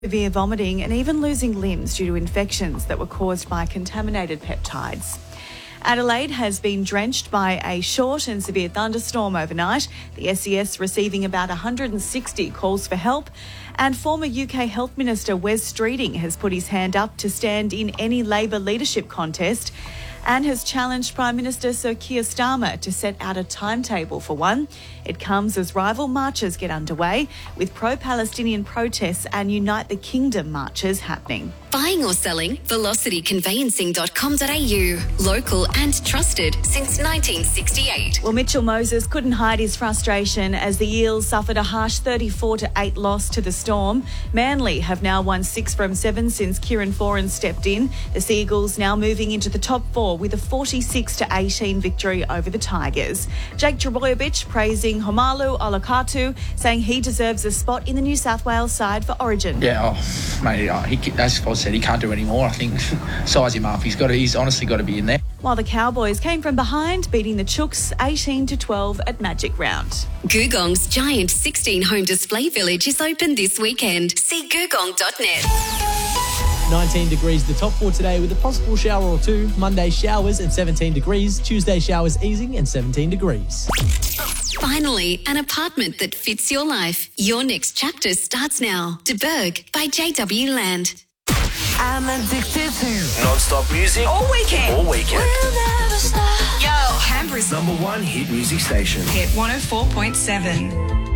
severe vomiting and even losing limbs due to infections that were caused by contaminated peptides. Adelaide has been drenched by a short and severe thunderstorm overnight, the SES receiving about 160 calls for help, and former UK Health Minister Wes Streeting has put his hand up to stand in any Labor leadership contest and has challenged Prime Minister Sir Keir Starmer to set out a timetable for one. It comes as rival marches get underway, with pro-Palestinian protests and Unite the Kingdom marches happening. Buying or selling? velocityconveyancing.com.au. Local and trusted since 1968. Well, Mitchell Moses couldn't hide his frustration as the Eels suffered a harsh 34-8 loss to the Storm. Manly have now won 6 from 7 since Kieran Foran stepped in. The Seagulls now moving into the top 4 with a 46-18 victory over the Tigers. Jake Trbojevic praising Homalu Olakau'atu, saying he deserves a spot in the New South Wales side for Origin. Yeah, mate, as Foz said, he can't do any more. I think size him up. He's honestly got to be in there. While the Cowboys came from behind, beating the Chooks 18-12 at Magic Round. Googong's giant 16-home display village is open this weekend. See googong.net. 19 degrees the top for today with a possible shower or two. Monday showers at 17 degrees. Tuesday showers easing and 17 degrees. Finally, an apartment that fits your life. Your next chapter starts now. De Berg by JW Land. I'm addicted to non-stop music all weekend. All weekend. We'll never stop. Yo, Canberra's #1 hit music station. Hit 104.7.